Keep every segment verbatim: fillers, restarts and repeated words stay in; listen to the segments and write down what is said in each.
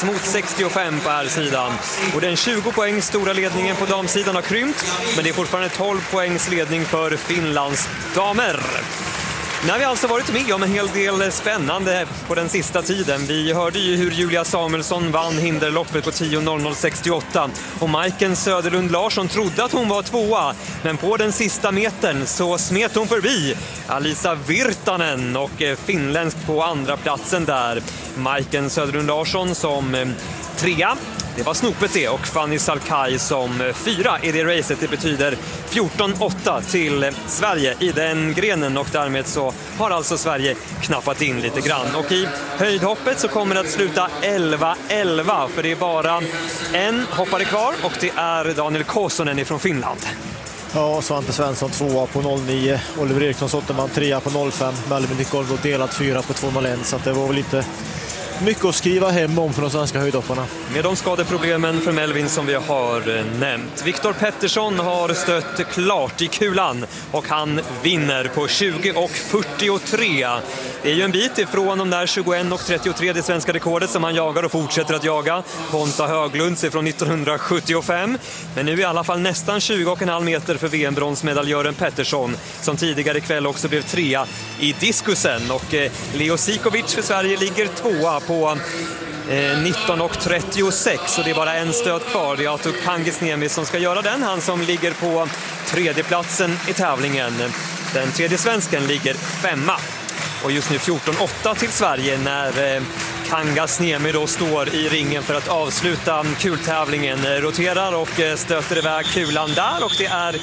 sextiosex mot sextiofem på här sidan. Och den tjugo poäng stora ledningen på damsidan har krympt, men det är fortfarande tolv poängs ledning för Finlands damer. Nu har vi alltså varit med om en hel del spännande på den sista tiden. Vi hörde ju hur Julia Samuelsson vann hinderloppet på tio noll noll sextioåtta. Och Majken Söderlund Larsson trodde att hon var tvåa. Men på den sista metern så smet hon förbi Alisa Virtanen och finländsk på andra platsen där. Majken Söderlund Larsson som trea. Det var snopet det, och Fanny Salkai som fyra i det racet. Det betyder fjorton åtta till Sverige i den grenen, och därmed så har alltså Sverige knappat in lite grann. Och i höjdhoppet så kommer det att sluta elva elva, för det är bara en hoppare kvar, och det är Daniel Kosonen ifrån Finland. Ja, Svante Svensson tvåa på noll nio, Oliver Eriksson Sotterman trea på noll fem, Melvin Nicol delat fyra på två noll ett, så att det var väl lite mycket att skriva hem om för de svenska höjdhopparna. Med de skadeproblemen för Melvin som vi har nämnt. Viktor Pettersson har stött klart i kulan, och han vinner på tjugo och fyrtiotre. Det är ju en bit ifrån de där tjugoett och trettiotre, det svenska rekordet som han jagar och fortsätter att jaga. Ponta Höglunds från nittonhundrasjuttiofem. Men nu är i alla fall nästan tjugo och en halv meter för V M-bronsmedaljören Pettersson, som tidigare kväll också blev trea i diskusen. Och Leo Sikovic för Sverige ligger tvåa på nitton och trettiosex, och det är bara en stöt kvar. Det är Atuk Kangisniemi som ska göra den, han som ligger på tredjeplatsen i tävlingen. Den tredje svensken ligger femma. Och just nu fjorton åtta till Sverige när Kangasniemi då står i ringen för att avsluta kultävlingen. Roterar och stöter iväg kulan där, och det är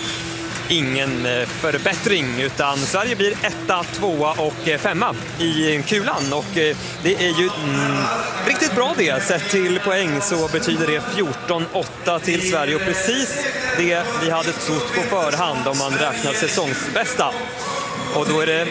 ingen förbättring, utan Sverige blir etta, tvåa och femma i kulan, och det är ju mm, riktigt bra det. Sett till poäng så betyder det fjorton åtta till Sverige, och precis det vi hade trott på förhand om man räknar säsongsbästa. Och då är det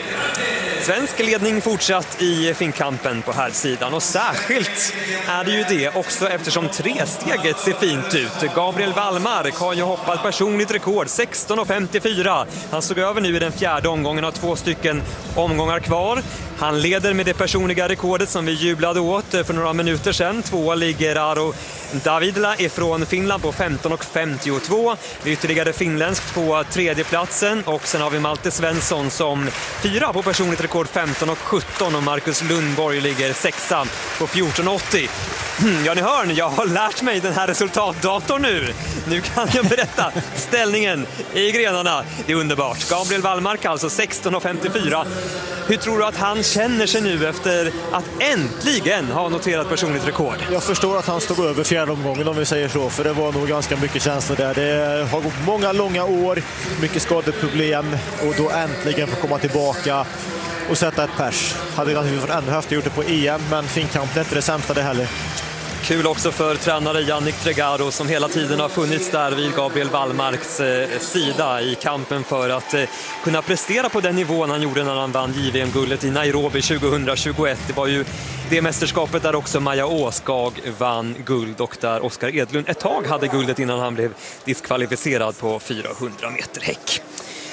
svensk ledning fortsatt i finkampen på här sidan, och särskilt är det ju det också eftersom tresteget ser fint ut. Gabriel Wallmark har ju hoppat personligt rekord sexton och femtiofyra. Han såg över nu i den fjärde omgången, har två stycken omgångar kvar. Han leder med det personliga rekordet som vi jublade åt för några minuter sedan. Tvåa ligger Aro Davidla ifrån Finland på femton och femtiotvå. Det är ytterligare finländskt på tredjeplatsen, och sen har vi Malte Svensson som fyra på personligt rekord femton och sjutton, och Marcus Lundborg ligger sexa på fjorton åttio. Ja, ni hör, jag har lärt mig den här resultatdatorn nu. Nu kan jag berätta ställningen i grenarna. Det är underbart. Gabriel Wallmark alltså sexton och femtiofyra. Hur tror du att han känner sig nu efter att äntligen ha noterat personligt rekord? Jag förstår att han stod över fjärde omgången, om vi säger så, för det var nog ganska mycket känslor där. Det har gått många långa år, mycket skadeproblem, och då äntligen få komma tillbaka och sätta ett pers. Hade kanske fått ännu haft gjort det på E M, men finkampen är inte det sämsta det heller. Kul också för tränare Jannik Tregaro som hela tiden har funnits där vid Gabriel Wallmarks eh, sida i kampen för att eh, kunna prestera på den nivån han gjorde när han vann J V M-guldet i Nairobi tjugohundratjugoett. Det var ju det mästerskapet där också Maja Åskag vann guld, och där Oskar Edlund ett tag hade guldet innan han blev diskvalificerad på fyrahundra meter häck.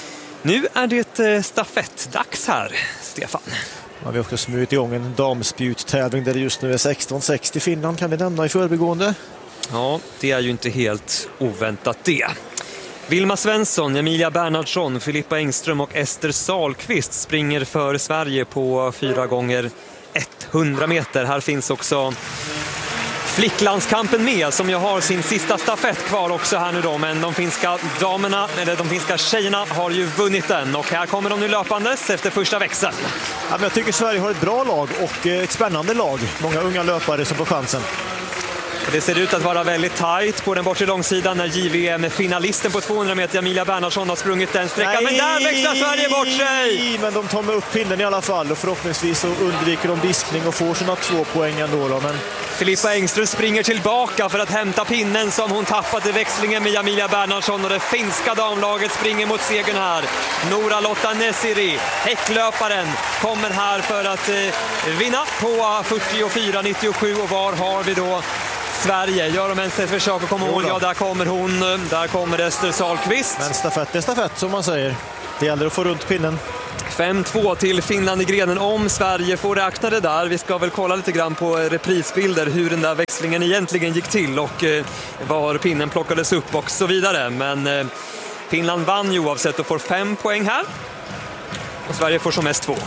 Nu är det eh, stafettdags här, Stefan. Ja, vi har också smut igång en damspjuttävling där det just nu är sexton sextio Finland, kan vi nämna i förbigående. Ja, det är ju inte helt oväntat det. Vilma Svensson, Emilia Bernhardsson, Filippa Engström och Ester Salqvist springer för Sverige på fyra gånger hundra meter. Här finns också flicklandskampen med, som jag har sin sista stafett kvar också här nu då, men de finska damerna, eller de finska tjejerna har ju vunnit den, och här kommer de nu löpandes efter första växeln. Ja, men jag tycker Sverige har ett bra lag och ett spännande lag. Många unga löpare som får chansen. Det ser ut att vara väldigt tajt på den bortre långsidan när J V M-finalisten på tvåhundra meter Emilia Bernhardsson har sprungit den sträckan. Men där växlar Sverige bort sig! Men de tar med upp pinnen i alla fall, och förhoppningsvis så undviker de diskning och får sina två poäng ändå då. Men Filippa Engström springer tillbaka för att hämta pinnen som hon tappat i växlingen med Emilia Bernhardsson, och det finska damlaget springer mot segern här. Nora Lotta Nesiri, häcklöparen, kommer här för att eh, vinna på fyrtiofyra nittiosju, och var har vi då Sverige? Gör de ens ett försök att komma ihåg? Ja, där kommer hon. Där kommer Ester Salqvist. Men stafett är stafett, som man säger. Det gäller att få runt pinnen. fem två till Finland i grenen om Sverige får räkna det där. Vi ska väl kolla lite grann på reprisbilder hur den där växlingen egentligen gick till och eh, var pinnen plockades upp och så vidare. Men eh, Finland vann ju oavsett och får fem poäng här. Och Sverige får som mest två.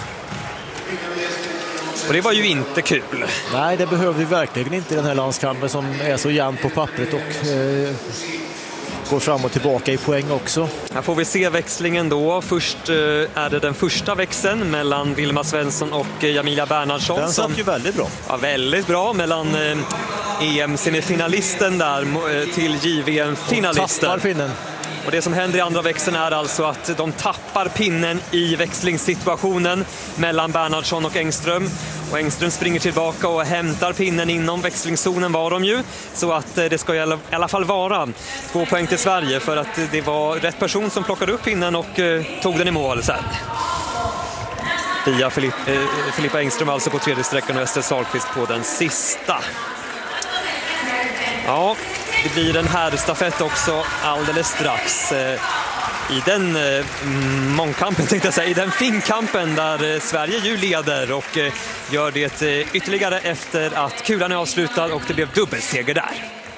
Och det var ju inte kul. Nej, det behövde vi verkligen inte i den här landskampen som är så jämn på pappret och eh, går fram och tillbaka i poäng också. Här får vi se växlingen då. Först eh, är det den första växeln mellan Vilma Svensson och eh, Jamila Bernhardsson. Den satt ju väldigt bra. Ja, väldigt bra mellan eh, E M-semifinalisten där eh, till J V M-finalisten. Tappar pinnen. Och det som händer i andra växeln är alltså att de tappar pinnen i växlingssituationen mellan Bernhardsson och Engström. Och Engström springer tillbaka och hämtar pinnen inom växlingszonen var de ju. Så att det ska i alla fall vara två poäng till Sverige för att det var rätt person som plockade upp pinnen och eh, tog den i mål sen. Via Filipp, eh, Filippa Engström alltså på tredje sträckan och Ester Sahlqvist på den sista. Ja, det blir en herrstafett också alldeles strax. I den eh, mångkampen tänkte jag säga, i den finkampen där eh, Sverige ju leder och eh, gör det eh, ytterligare efter att kulan är avslutad och det blev dubbelseger där.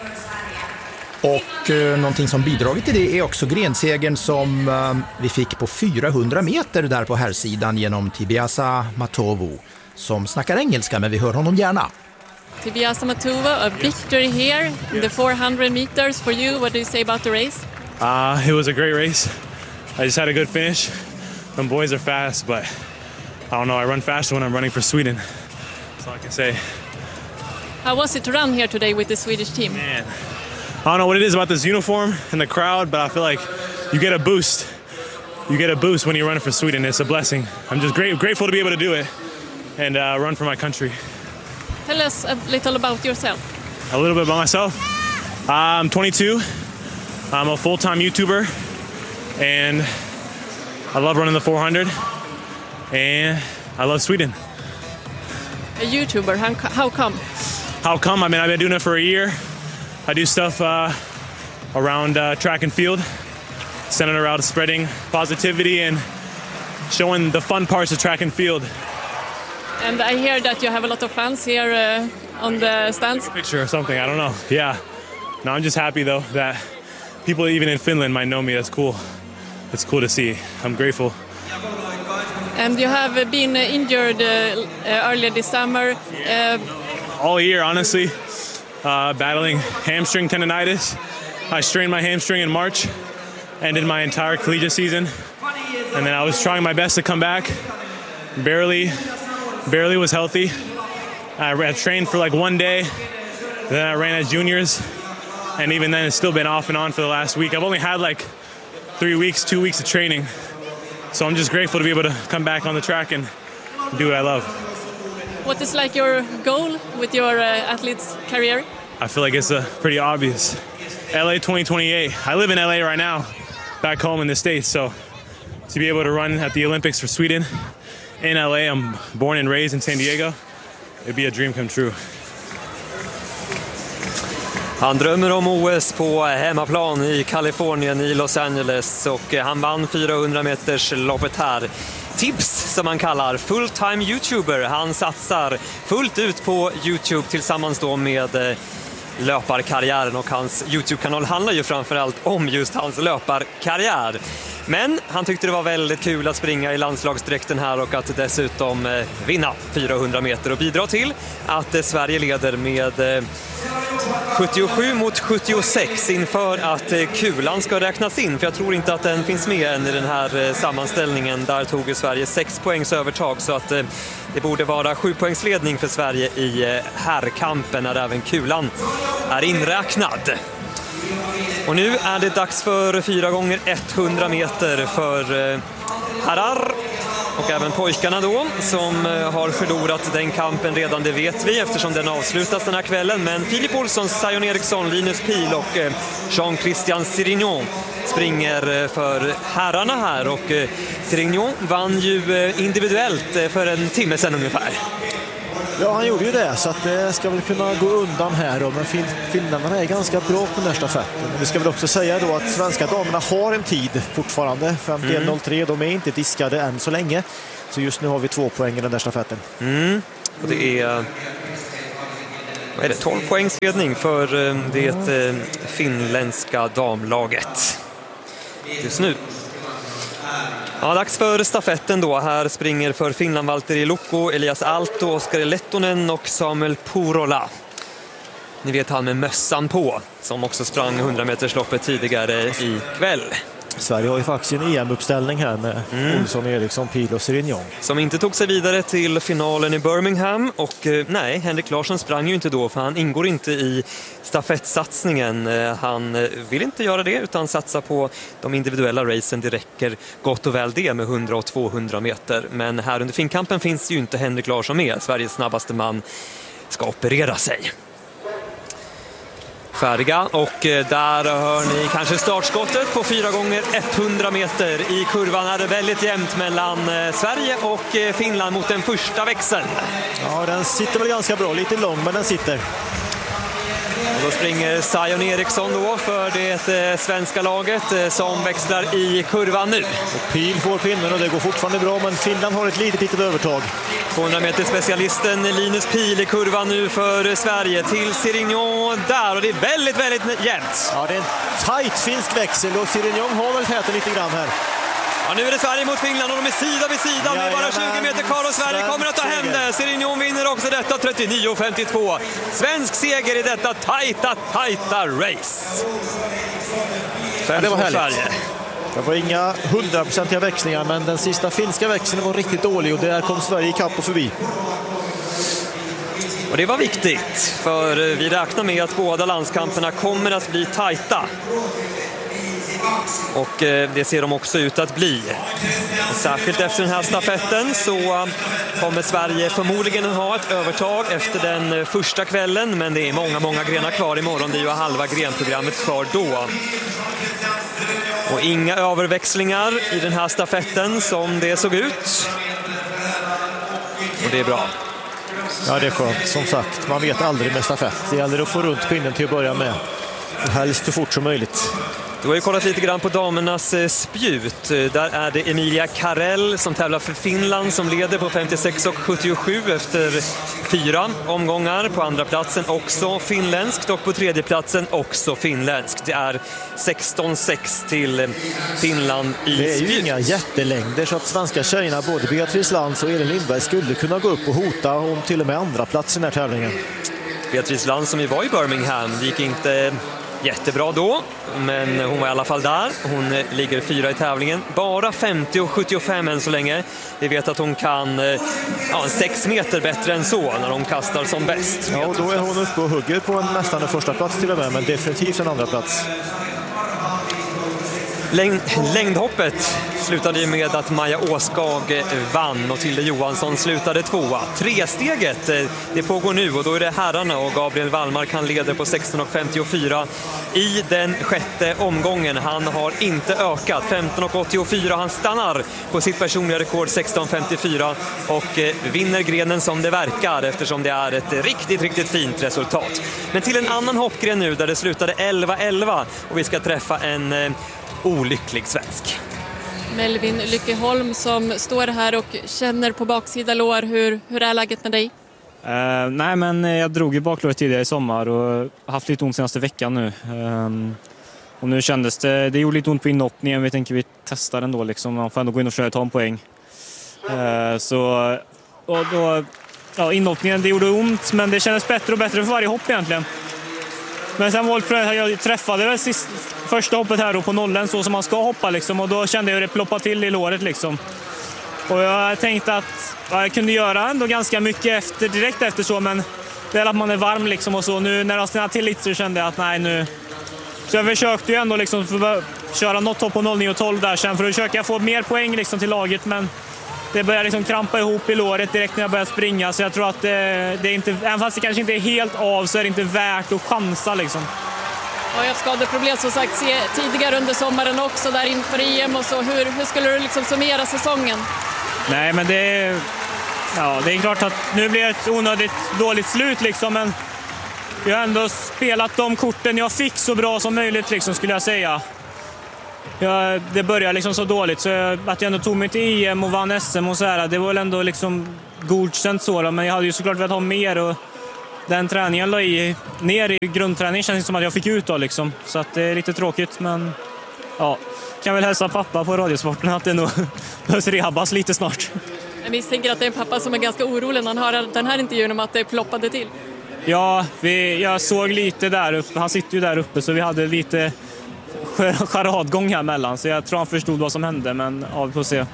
Och eh, någonting som bidragit till det är också grensegern som eh, vi fick på fyrahundra meter där på herrsidan genom Tibiasa Matovu som snackar engelska, men vi hör honom gärna. Tibiasa Matovu, a victory here in the four hundred meters for you. What do you say about the race? Uh, it was a great race. I just had a good finish. The boys are fast, but I don't know, I run faster when I'm running for Sweden. That's all I can say. How was it to run here today with the Swedish team? Man, I don't know what it is about this uniform and the crowd, but I feel like you get a boost. You get a boost when you're running for Sweden. It's a blessing. I'm just great, grateful to be able to do it and uh, run for my country. Tell us a little about yourself. A little bit about myself. I'm twenty-two. I'm a full-time YouTuber, and I love running the four hundred, and I love Sweden. A YouTuber, how, how come? How come? I mean, I've been doing it for a year. I do stuff uh, around uh, track and field, centered around spreading positivity and showing the fun parts of track and field. And I hear that you have a lot of fans here uh, on the stands. Picture or something, I don't know. Yeah. No, I'm just happy, though, that people even in Finland might know me. That's cool. It's cool to see. I'm grateful. And you have been injured uh, earlier this summer. Uh, All year, honestly. Uh, battling hamstring tendonitis. I strained my hamstring in March. Ended my entire collegiate season. And then I was trying my best to come back. Barely, barely was healthy. I, I trained for like one day. Then I ran at juniors. And even then, it's still been off and on for the last week. I've only had like three weeks, two weeks of training. So I'm just grateful to be able to come back on the track and do what I love. What is like your goal with your uh, athlete's career? I feel like it's uh, pretty obvious. L A twenty twenty-eight. I live in L A right now, back home in the States. So to be able to run at the Olympics for Sweden in L A, I'm born and raised in San Diego. It'd be a dream come true. Han drömmer om O S på hemmaplan i Kalifornien, i Los Angeles, och han vann fyrahundra meters loppet här. Tips, som han kallar, full-time YouTuber. Han satsar fullt ut på YouTube tillsammans då med löparkarriären, och hans YouTube-kanal handlar ju framförallt om just hans löparkarriär. Men han tyckte det var väldigt kul att springa i landslagsdräkten här och att dessutom vinna fyrahundra meter och bidra till att Sverige leder med sjuttiosju mot sjuttiosex inför att kulan ska räknas in. För jag tror inte att den finns med än i den här sammanställningen. Där tog Sverige sex poängs övertag, så att det borde vara sju poängs ledning för Sverige i herrkampen när även kulan är inräknad. Och nu är det dags för fyra gånger hundra meter för herrar och även pojkarna då, som har förlorat den kampen redan, det vet vi eftersom den avslutas den här kvällen. Men Filip Olsson, Sion Eriksson, Linus Pil och Jean-Christian Sirignon springer för herrarna här, och Sirignon vann ju individuellt för en timme sedan ungefär. Ja, han gjorde ju det, så att det ska väl kunna gå undan här då. Men fin- finländarna är ganska bra på den här stafetten. Men vi ska väl också säga då att svenska damerna har en tid fortfarande, femtioett noll tre. De är inte diskade än så länge. Så just nu har vi två poäng i den där stafetten. Mm. Och det är, vad är det, tolv poängs ledning för det finländska damlaget just nu. Ja, dags för stafetten då. Här springer för Finland Valtteri Lukko, Elias Aalto, Oskari Lettonen och Samuel Purola. Ni vet han med mössan på, som också sprang hundra metersloppet tidigare i kväll. Sverige har ju faktiskt en E M-uppställning här med mm. Olsson, Eriksson, Pil och Sirignon. Som inte tog sig vidare till finalen i Birmingham. Och nej, Henrik Larsson sprang ju inte då, för han ingår inte i stafettsatsningen. Han vill inte göra det utan satsa på de individuella racen. Det räcker gott och väl det med hundra och tvåhundra meter. Men här under finkampen finns ju inte Henrik Larsson med. Sveriges snabbaste man ska operera sig. Färdiga, och där hör ni kanske startskottet på fyra gånger hundra meter. I kurvan är det väldigt jämnt mellan Sverige och Finland mot den första växeln. Ja, den sitter väl ganska bra, lite lång, men den sitter. Och då springer Zion Eriksson då för det svenska laget som växlar i kurvan nu. Och Pil får pinnen och det går fortfarande bra, men Finland har ett litet, litet övertag. tvåhundra meter specialisten Linus Pil i kurvan nu för Sverige till Sirignon där, och det är väldigt, väldigt jämnt. Ja, det är en tajt finsk växel och Sirignon har väl täten lite grann här. Ja, nu är det Sverige mot Finland och de är sida vid sida. Det är bara tjugo meter kvar och Sverige kommer att ta hem det. Sirignon vinner också detta trettionio femtiotvå. Svensk seger i detta tajta, tajta race. Ja, det var härligt. Sverige. Det var inga hundraprocentiga växlingar, men den sista finska växeln var riktigt dålig och där kom Sverige i kapp och förbi. Och det var viktigt, för vi räknar med att båda landskamperna kommer att bli tajta. Och det ser de också ut att bli. Och särskilt efter den här stafetten så kommer Sverige förmodligen att ha ett övertag efter den första kvällen. Men det är många, många grenar kvar imorgon. Det är ju halva grenprogrammet kvar då. Och inga överväxlingar i den här stafetten som det såg ut. Och det är bra. Ja, det är skönt. Som sagt, man vet aldrig med stafett. Det gäller att få runt pinnen till att börja med. Helst så fort som möjligt. Du har ju kollat lite grann på damernas spjut. Där är det Emilia Karel som tävlar för Finland som leder på femtiosex och sjuttiosju efter fyra omgångar. På andra platsen också finländskt och på tredje platsen också finländskt. Det är sexton sex till Finland i spjut. Det är ju inga jättelängder så att svenska tjejerna, både Beatrice Lantz och Elin Lindberg, skulle kunna gå upp och hota om till och med andra platsen i den här tävlingen. Beatrice Lantz som ju var i Birmingham gick inte jättebra då, men hon var i alla fall där. Hon ligger fyra i tävlingen. Bara femtio och sjuttiofem än så länge. Vi vet att hon kan ja, sex meter bättre än så när hon kastar som bäst. Ja, och då är hon uppe och hugger på en, nästan en första plats till och med, men definitivt en andra plats. Längd, längdhoppet slutade ju med att Maja Åskag vann och Tilde Johansson slutade tvåa. Tresteget, det pågår nu och då är det herrarna och Gabriel Wallmark, han leder på sexton och femtiofyra i den sjätte omgången. Han har inte ökat, femton och åttiofyra, han stannar på sitt personliga rekord sexton femtiofyra och vinner grenen som det verkar, eftersom det är ett riktigt, riktigt fint resultat. Men till en annan hoppgren nu där det slutade elva elva och vi ska träffa en olycklig svensk. Melvin Lyckeholm som står här och känner på baksida lår. Hur, hur är läget med dig? Uh, nej, men jag drog i baklåret tidigare i sommar och haft lite ont senaste veckan nu. Um, och nu kändes det, det gjorde lite ont på inhoppningen. Vi tänker vi testar ändå liksom. Man får ändå gå in och försöka ta en poäng. Uh, så och då, ja, inhoppningen, det gjorde ont, men det kändes bättre och bättre för varje hopp egentligen. Men sen var det, jag träffade det sist, första hoppet här då på nollen så som man ska hoppa liksom, och då kände jag hur det ploppade till i låret liksom. Och jag tänkte att jag kunde göra ändå ganska mycket efter, direkt efter så, men det är att man är varm liksom och så. Nu när jag stannade till lite så kände jag att nej nu. Så jag försökte ju ändå liksom för köra något hopp på noll nio tolv där sen för att försöka få mer poäng liksom till laget, men det började liksom krampa ihop i låret direkt när jag började springa, så jag tror att det, det är inte, även fast det kanske inte är helt av, så är det inte värt att chansa liksom. Jag har haft skadeproblem som sagt tidigare under sommaren också där inför E M och så. Hur, hur skulle du liksom summera säsongen? Nej, men det Ja, det är klart att nu blir det ett onödigt dåligt slut liksom, men jag har ändå spelat de korten jag fick så bra som möjligt liksom, skulle jag säga. Ja, det började liksom så dåligt så jag, att jag ändå tog mig till E M och vann S M och så här, det var väl ändå liksom godkänt så då, men jag hade ju såklart velat ha mer och den träningen la i ner i grundträningen känns det som att jag fick ut då liksom, så att det är lite tråkigt, men ja, kan väl hälsa pappa på Radiosporten att det nog behövs rehabas lite snart. Jag misstänker att det är en pappa som är ganska orolig när han hör den här intervjun om att det ploppade till. Ja, vi, jag såg lite där uppe, han sitter ju där uppe så vi hade lite charadgång här mellan, så jag tror han förstod vad som hände, men ja, vi får se.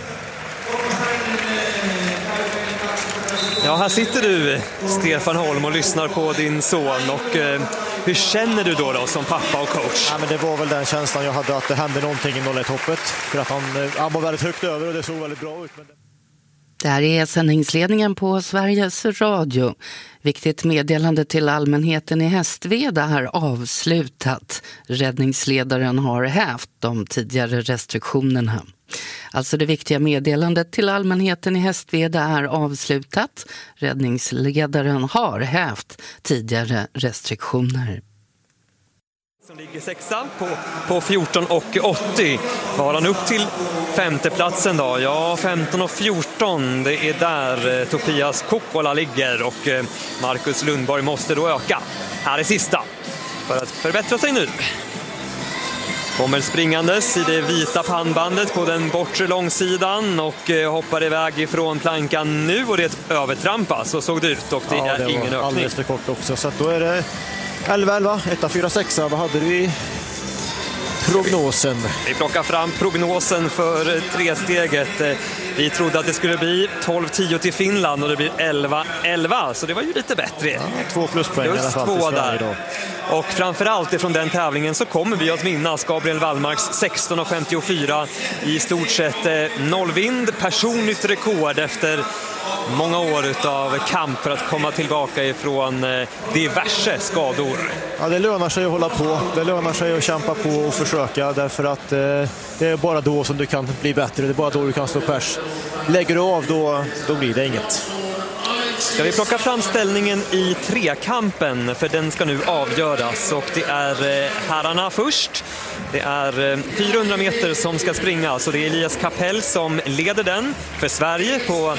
Ja, här sitter du, Stefan Holm, och lyssnar på din son. Och eh, hur känner du då, då som pappa och coach? Ja, men det var väl den känslan jag hade, att det hände någonting i noll ett-hoppet. För att han, han var väldigt högt över och det såg väldigt bra ut. Men... Det här är sändningsledningen på Sveriges Radio. Viktigt meddelande till allmänheten i Hästveda är avslutat. Räddningsledaren har hävt de tidigare restriktionerna. Alltså det viktiga meddelandet till allmänheten i Hästveda är avslutat. Räddningsledaren har hävt tidigare restriktioner. Som ligger sexa på, på fjorton och åttio. Var han upp till femteplatsen då? Ja, femton och fjorton. Det är där eh, Topias Kokkola ligger och eh, Marcus Lundborg måste då öka. Här är sista för att förbättra sig nu. Kommer springandes i det vita pannbandet på den bortre långsidan och eh, hoppar iväg ifrån plankan nu, och det är ett övertrampa, så såg det ut, och det ja, är det ingen ökning. Alldeles för kort också, så att då är det elva elva, ett fyra sex. Vad hade vi i prognosen? Vi plockar fram prognosen för tresteget. Vi trodde att det skulle bli tolv tio till Finland och det blir elva elva, så det var ju lite bättre. Ja, två pluspoäng i alla fall till Sverige där. Och framförallt ifrån den tävlingen så kommer vi att minnas Gabriel Wallmarks sexton och femtiofyra i stort sett nollvind, personligt rekord efter många år av kamp för att komma tillbaka ifrån diverse skador. Ja, det lönar sig att hålla på. Det lönar sig att kämpa på och försöka, därför att eh, det är bara då som du kan bli bättre. Det är bara då du kan stå pers. Lägger du av, då, då blir det inget. Ska vi plocka fram ställningen i trekampen, för den ska nu avgöras, och det är herrarna först. Det är fyrahundra meter som ska springa, så det är Elias Kapell som leder den för Sverige på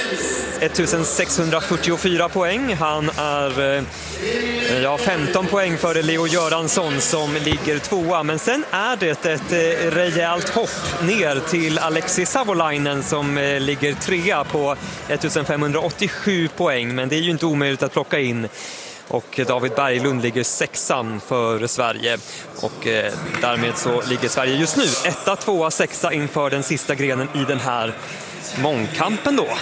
sextonhundrafyrtiofyra poäng. Han är ja, femton poäng före Leo Göransson som ligger tvåa, men sen är det ett rejält hopp ner till Alexis Savolainen som ligger trea på femtonhundraåttiosju poäng, men det är ju inte omöjligt att plocka in. Och David Berglund ligger sexan för Sverige, och eh, därmed så ligger Sverige just nu etta, tvåa, sexa inför den sista grenen i den här mångkampen då.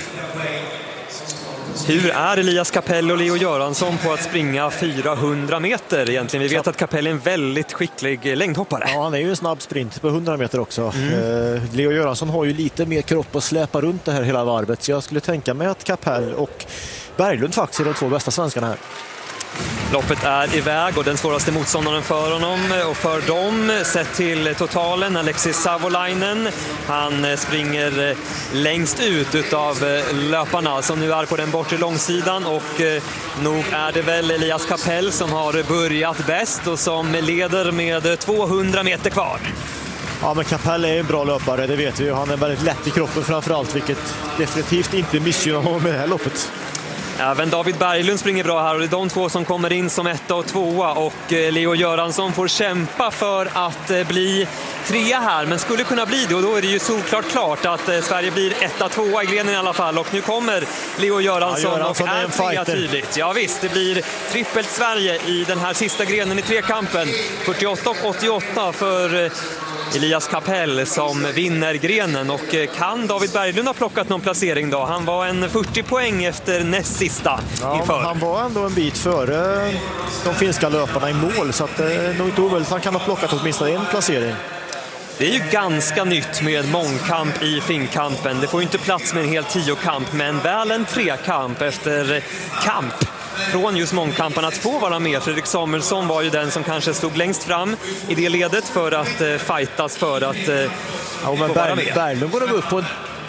Hur är Elias Kapell och Leo Göransson på att springa fyrahundra meter egentligen? Vi vet att Kapell är en väldigt skicklig längdhoppare. Ja, han är ju en snabb sprint på hundra meter också. Mm. Eh, Leo Göransson har ju lite mer kropp att släpa runt det här hela varvet, så jag skulle tänka mig att Kapell och Berglund faktiskt är de två bästa svenskarna här. Loppet är iväg, och den svåraste motståndaren för honom och för dem sett till totalen, Alexis Savolainen. Han springer längst ut utav löparna som nu är på den bortre långsidan, och nog är det väl Elias Kapell som har börjat bäst och som leder med tvåhundra meter kvar. Ja, men Kapell är en bra löpare, det vet vi ju. Han är väldigt lätt i kroppen framförallt, vilket definitivt inte missgynnar honom med det här loppet. Även David Berglund springer bra här, och det är de två som kommer in som etta och tvåa, och Leo Göransson får kämpa för att bli trea här, men skulle kunna bli det, och då är det ju såklart klart att Sverige blir etta, tvåa i grenen i alla fall, och nu kommer Leo Göransson, ja, Göransson och är, är trea tydligt. Ja visst, det blir trippelt Sverige i den här sista grenen i trekampen. fyrtioåtta och åttioåtta för Elias Kapell som vinner grenen, och kan David Berglund ha plockat någon placering då? Han var en fyrtio poäng efter näst sista ja, inför. Han var ändå en bit före de finska löparna i mål, så att det är nog inte omöjligt. Han kan ha plockat åtminstone en placering. Det är ju ganska nytt med mångkamp i finkampen. Det får ju inte plats med en hel tiokamp, men väl en trekamp efter kamp från just mångkampen att få vara med. Fredrik Samuelsson var ju den som kanske stod längst fram i det ledet för att eh, fightas för att eh, ja, men få vara med. Berglund går upp på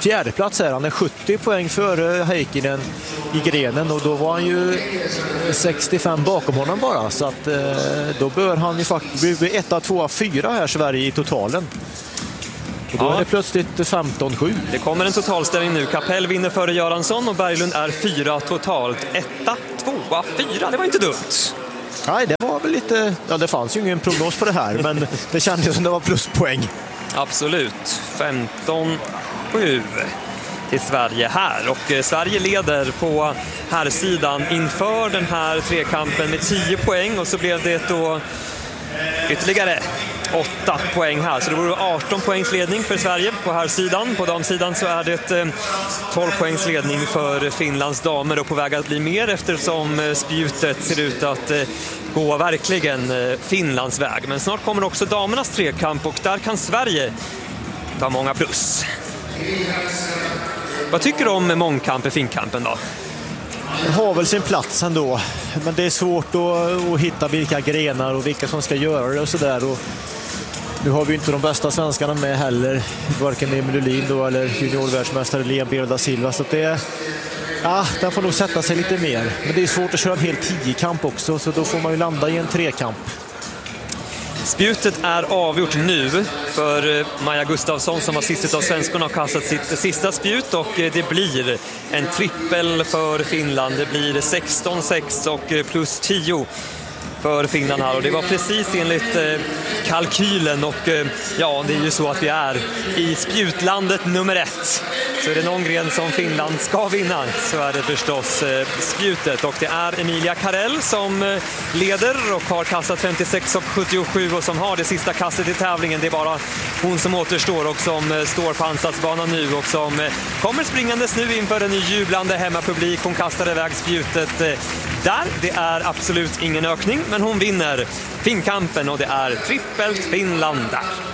fjärde plats här. Han är sjuttio poäng före Heikkinen i grenen och då var han ju sextiofem bakom honom bara. Så att då bör han ju faktiskt bli etta, tvåa, fyra här Sverige i totalen. Och då ja. är det plötsligt femton sju. Det kommer en totalställning nu. Kapell vinner före Göransson och Berglund är fyra totalt. Etta, tvåa, fyra. Det var inte dumt. Nej, det var väl lite... Ja, det fanns ju ingen prognos på det här, men det kändes som det var pluspoäng. Absolut. femton sju till Sverige här. Och Sverige leder på här sidan inför den här trekampen med tio poäng. Och så blev det då ytterligare åtta poäng här. Så det vore arton poängs ledning för Sverige på här sidan. På damsidan så är det tolv poängs ledning för Finlands damer och på väg att bli mer eftersom spjutet ser ut att gå verkligen Finlands väg. Men snart kommer också damernas trekamp och där kan Sverige ta många plus. Vad tycker du om mångkamp i finkampen då? Det har väl sin plats ändå, men det är svårt att, att hitta vilka grenar och vilka som ska göra det och sådär. Nu har vi inte de bästa svenskarna med heller, varken Emil Ullin då eller juniorvärldsmästare Liam Bero da Silva, så det är, ja, den får nog sätta sig lite mer. Men det är svårt att köra en hel tio-kamp också, så då får man ju landa i en trekamp. Spjutet är avgjort nu för Maja Gustafsson som var sist av svenskorna och kastat sitt sista spjut och det blir en trippel för Finland. Det blir sexton sex och plus tio för Finland här och det var precis enligt kalkylen och ja, det är ju så att vi är i spjutlandet nummer ett. Så är det någon gren som Finland ska vinna så är det förstås spjutet och det är Emilia Karell som leder och har kastat femtiosex och sjuttiosju och som har det sista kastet i tävlingen. Det är bara hon som återstår och som står på ansatsbanan nu och som kommer springandes nu inför en jublande hemmapublik. Hon kastar iväg spjutet där. Det är absolut ingen ökning men hon vinner finkampen och det är trippelt Finland där.